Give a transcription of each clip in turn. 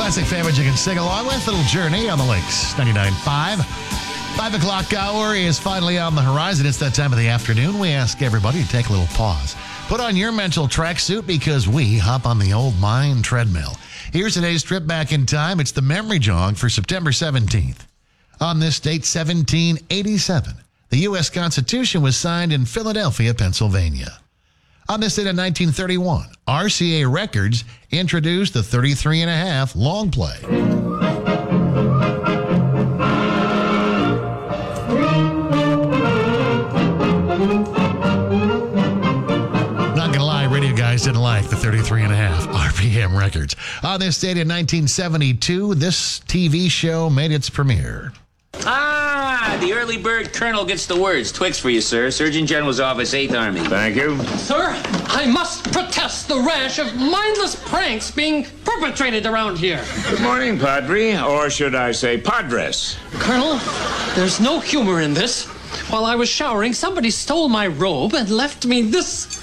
Classic favorites you can sing along with. Little Journey on the Lakes 99.5. 5 o'clock hour is finally on the horizon. It's that time of the afternoon. We ask everybody to take a little pause. Put on your mental tracksuit because we hop on the old mind treadmill. Here's today's trip back in time. It's the memory jog for September 17th. On this date, 1787, the U.S. Constitution was signed in Philadelphia, Pennsylvania. On this date in 1931, RCA Records introduced the 33.5 long play. Not gonna lie, radio guys didn't like the 33.5 RPM records. On this date in 1972, this TV show made its premiere. The early bird colonel gets the words. Twix for you, sir. Surgeon General's office, 8th Army. Thank you. Sir, I must protest the rash of mindless pranks being perpetrated around here. Good morning, Padre, or should I say Padres. Colonel, there's no humor in this. While I was showering, somebody stole my robe and left me this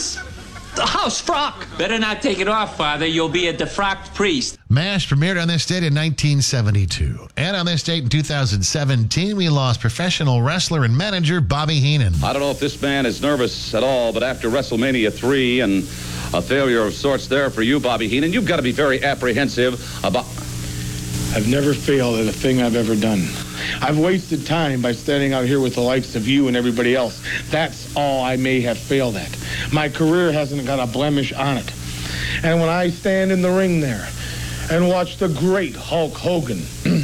house frock. Better not take it off, Father. You'll be a defrocked priest. MASH premiered on this date in 1972. And on this date in 2017, we lost professional wrestler and manager Bobby Heenan. I don't know if this man is nervous at all, but after WrestleMania 3 and a failure of sorts there for you, Bobby Heenan, you've got to be very apprehensive about... I've never failed at a thing I've ever done. I've wasted time by standing out here with the likes of you and everybody else. That's all I may have failed at. My career hasn't got a blemish on it. And when I stand in the ring there and watch the great Hulk Hogan,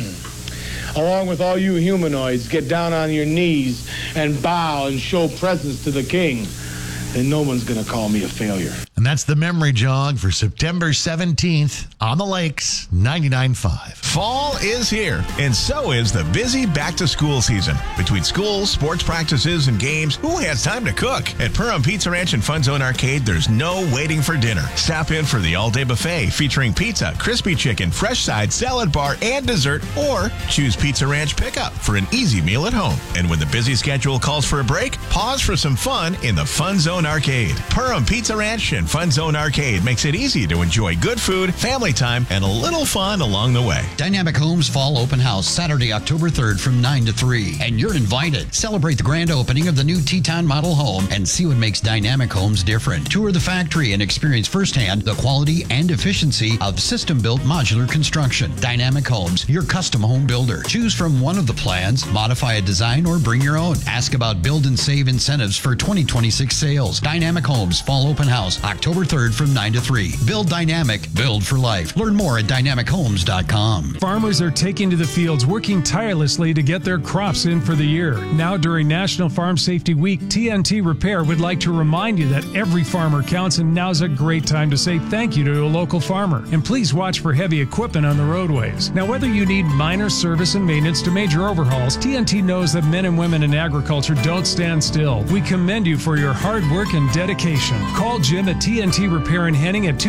along with all you humanoids, get down on your knees and bow and show presence to the king, then no one's going to call me a failure. And that's the memory jog for September 17th on the Lakes 99.5. Fall is here, and so is the busy back-to-school season. Between schools, sports practices, and games, who has time to cook? At Purim Pizza Ranch and Fun Zone Arcade, there's no waiting for dinner. Stop in for the all-day buffet featuring pizza, crispy chicken, fresh side, salad bar, and dessert, or choose Pizza Ranch pickup for an easy meal at home. And when the busy schedule calls for a break, pause for some fun in the Fun Zone Arcade. Purim Pizza Ranch and Fun Zone Arcade makes it easy to enjoy good food, family time, and a little fun along the way. Dynamic Homes Fall Open House, Saturday, October 3rd from 9 to 3. And you're invited. Celebrate the grand opening of the new Teton model home and see what makes Dynamic Homes different. Tour the factory and experience firsthand the quality and efficiency of system-built modular construction. Dynamic Homes, your custom home builder. Choose from one of the plans, modify a design, or bring your own. Ask about build and save incentives for 2026 sales. Dynamic Homes Fall Open House, October 3rd from 9 to 3. Build dynamic, build for life. Learn more at dynamichomes.com. Farmers are taking to the fields, working tirelessly to get their crops in for the year. Now, during National Farm Safety Week, TNT Repair would like to remind you that every farmer counts, and now's a great time to say thank you to a local farmer. And please watch for heavy equipment on the roadways. Now, whether you need minor service and maintenance to major overhauls, TNT knows that men and women in agriculture don't stand still. We commend you for your hard work and dedication. Call Jim at TNT Repair in Henning at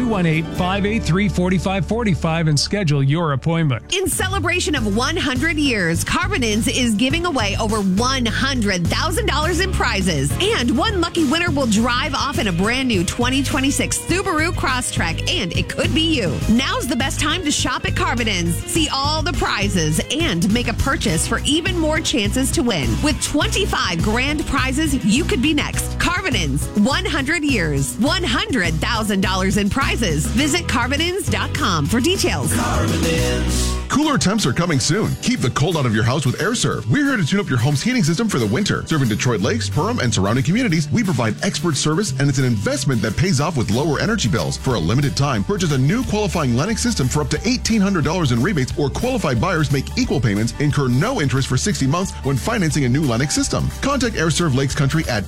218-583-4545 and schedule your appointment. In celebration of 100 years, Carbonins is giving away over $100,000 in prizes. And one lucky winner will drive off in a brand new 2026 Subaru Crosstrek, and it could be you. Now's the best time to shop at Carbonins. See all the prizes and make a purchase for even more chances to win. With 25 grand prizes, you could be next. Carbonins, 100 years, $100,000 in prizes. Visit Carbonins.com for details. Cooler temps are coming soon. Keep the cold out of your house with AirServe. We're here to tune up your home's heating system for the winter. Serving Detroit Lakes, Purim, and surrounding communities, we provide expert service, and it's an investment that pays off with lower energy bills. For a limited time, purchase a new qualifying Lennox system for up to $1,800 in rebates, or qualified buyers make equal payments, incur no interest for 60 months when financing a new Lennox system. Contact AirServe Lakes Country at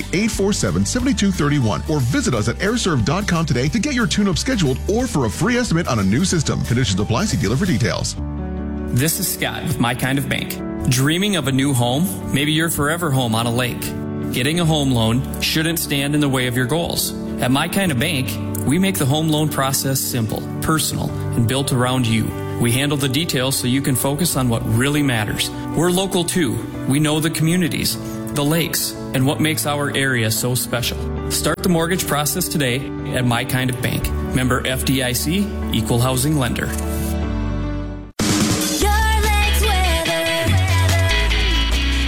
218-847-7231 or visit us at airserve.com today to get your tune-up scheduled or for a free estimate on a new system. Conditions apply. See dealer for details. This is Scott with My Kind of Bank. Dreaming of a new home? Maybe your forever home on a lake. Getting a home loan shouldn't stand in the way of your goals. At My Kind of Bank, we make the home loan process simple, personal, and built around you. We handle the details so you can focus on what really matters. We're local too. We know the communities, the lakes, and what makes our area so special. Start the mortgage process today at My Kind of Bank. Member FDIC, Equal Housing Lender.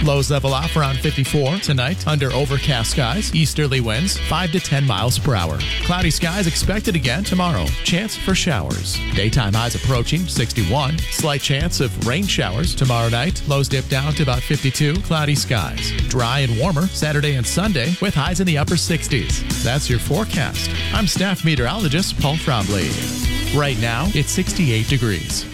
Lows level off around 54 tonight under overcast skies. Easterly winds 5 to 10 miles per hour. Cloudy skies expected again tomorrow. Chance for showers. Daytime highs approaching 61. Slight chance of rain showers tomorrow night. Lows dip down to about 52. Cloudy skies. Dry and warmer Saturday and Sunday with highs in the upper 60s. That's your forecast. I'm staff meteorologist Paul Trombley. Right now, it's 68 degrees.